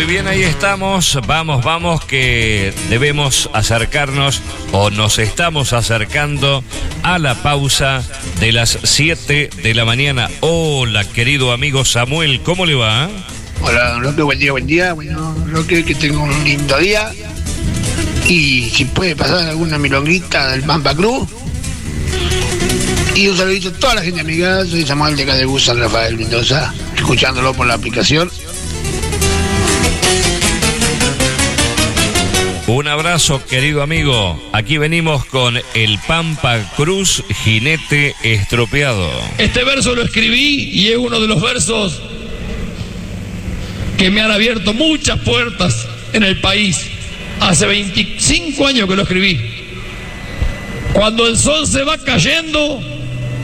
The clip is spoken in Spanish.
bien, ahí estamos. Vamos, vamos, que debemos acercarnos o nos estamos acercando a la pausa de las 7 de la mañana. Hola, querido amigo Samuel, ¿cómo le va? Hola, don Roque, buen día, buen día. Bueno, Roque, que tengo un lindo día. Y si puede pasar alguna milonguita del Pampa Cruz. Y un saludito a toda la gente amiga. Soy Samuel de acá de Bus San Rafael Mendoza, escuchándolo por la aplicación. Un abrazo, querido amigo. Aquí venimos con el Pampa Cruz, jinete estropeado. Este verso lo escribí y es uno de los versos que me han abierto muchas puertas en el país. Hace 25 años que lo escribí. Cuando el sol se va cayendo,